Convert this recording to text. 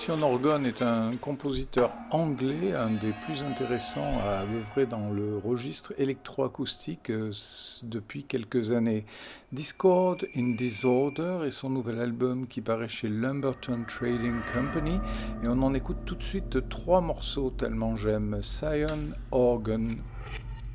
Sion Orgon est un compositeur anglais, un des plus intéressants à œuvrer dans le registre électroacoustique depuis quelques années. Discord in Disorder est son nouvel album qui paraît chez Lumberton Trading Company et on en écoute tout de suite 3 morceaux tellement j'aime. Sion Orgon